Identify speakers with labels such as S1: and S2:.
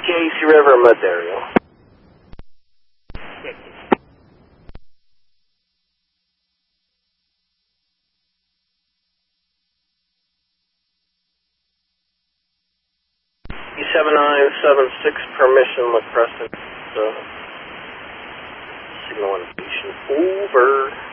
S1: Casey River, Ontario. E7976, permission, LaCrescent. Signal indication over.